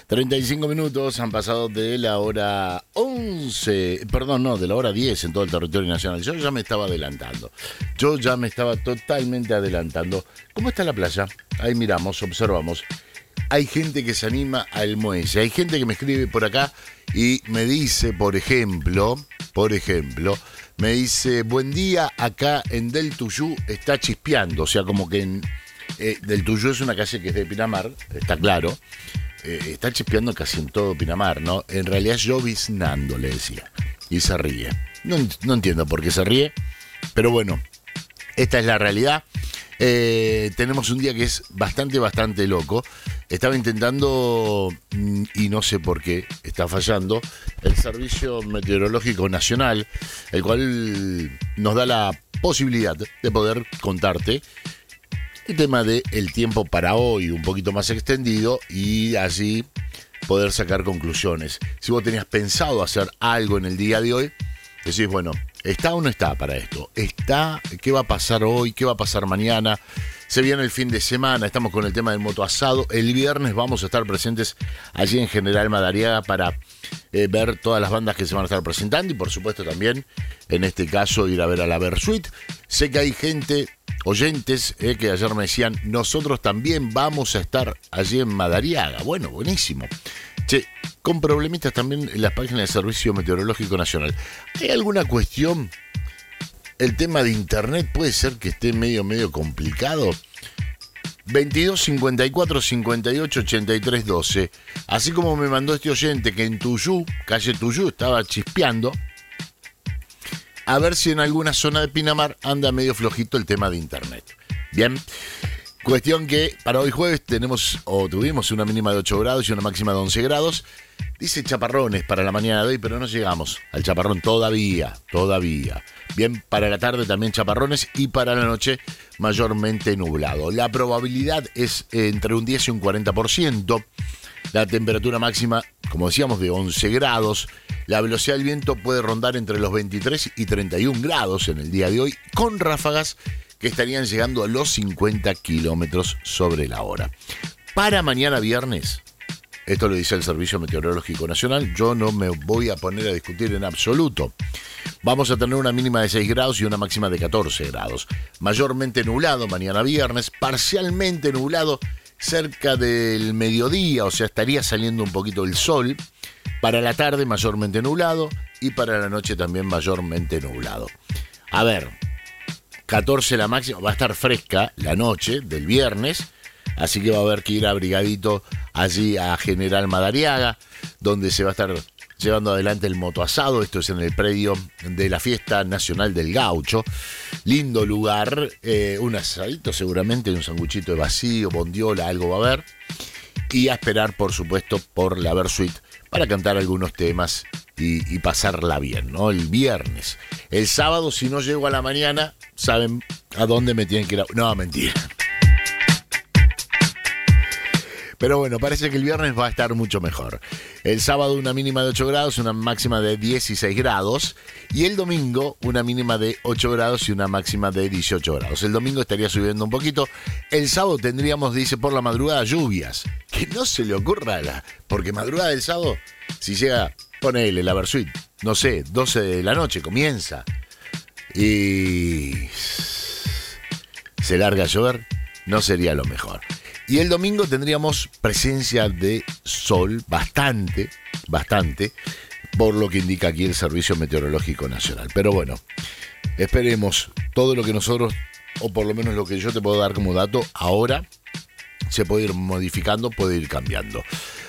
35 minutos han pasado de la hora 11, perdón, no, de la hora 10 en todo el territorio nacional. Yo ya me estaba adelantando. Yo ya me estaba totalmente adelantando. ¿Cómo está la playa? Ahí miramos, observamos. Hay gente que se anima al muelle. Hay gente que me escribe por acá y me dice, por ejemplo, me dice, buen día, acá en Del Tuyú está chispeando. O sea, como que en Del Tuyú es una calle que es de Pinamar, está claro. Está chispeando casi en todo Pinamar, ¿no? En realidad lloviznando, le decía. Y se ríe. No entiendo por qué se ríe, pero bueno, esta es la realidad. Tenemos un día que es bastante loco. Estaba intentando, y no sé por qué, está fallando, el Servicio Meteorológico Nacional, el cual nos da la posibilidad de poder contarte el tema del tiempo para hoy, un poquito más extendido, y así poder sacar conclusiones. Si vos tenías pensado hacer algo en el día de hoy, decís, bueno, ¿está o no está para esto? ¿Está? ¿Qué va a pasar hoy? ¿Qué va a pasar mañana? Se viene el fin de semana, estamos con el tema del motoasado. El viernes vamos a estar presentes allí en General Madariaga para ver todas las bandas que se van a estar presentando y por supuesto también, en este caso, ir a ver a la Versuit. Sé que hay gente, oyentes, que ayer me decían, nosotros también vamos a estar allí en Madariaga. Bueno, buenísimo. Che, con problemitas también en las páginas del Servicio Meteorológico Nacional. ¿Hay alguna cuestión? El tema de internet puede ser que esté medio complicado. 22 54 58 83 12. Así como me mandó este oyente que en Tuyú, calle Tuyú, estaba chispeando. A ver si en alguna zona de Pinamar anda medio flojito el tema de internet. Bien. Cuestión que para hoy jueves tuvimos una mínima de 8 grados y una máxima de 11 grados. Dice chaparrones para la mañana de hoy, pero no llegamos al chaparrón todavía. Bien, para la tarde también chaparrones y para la noche mayormente nublado. La probabilidad es entre un 10 y un 40%. La temperatura máxima, como decíamos, de 11 grados. La velocidad del viento puede rondar entre los 23 y 31 grados en el día de hoy, con ráfagas que estarían llegando a los 50 kilómetros sobre la hora. Para mañana viernes, esto lo dice el Servicio Meteorológico Nacional, yo no me voy a poner a discutir en absoluto. Vamos a tener una mínima de 6 grados y una máxima de 14 grados. Mayormente nublado mañana viernes, parcialmente nublado cerca del mediodía, o sea, estaría saliendo un poquito el sol. Para la tarde mayormente nublado y para la noche también mayormente nublado. A ver, 14 la máxima, va a estar fresca la noche del viernes, así que va a haber que ir abrigadito allí a General Madariaga, donde se va a estar llevando adelante el motoasado. Esto es en el predio de la Fiesta Nacional del Gaucho. Lindo lugar, un asadito seguramente, un sanguchito de vacío, bondiola, algo va a haber. Y a esperar, por supuesto, por la Versuit para cantar algunos temas y pasarla bien, ¿no? El viernes. El sábado, si no llego a la mañana, saben a dónde me tienen que ir a... No, mentira. Pero bueno, parece que el viernes va a estar mucho mejor. El sábado una mínima de 8 grados, una máxima de 16 grados. Y el domingo una mínima de 8 grados y una máxima de 18 grados. El domingo estaría subiendo un poquito. El sábado tendríamos, dice, por la madrugada lluvias. Que no se le ocurra, porque madrugada del sábado, si llega, ponele la Versuit, no sé, 12 de la noche, comienza. Y se larga a llover, no sería lo mejor. Y el domingo tendríamos presencia de sol bastante, por lo que indica aquí el Servicio Meteorológico Nacional. Pero bueno, esperemos todo lo que nosotros, o por lo menos lo que yo te puedo dar como dato, ahora se puede ir modificando, puede ir cambiando.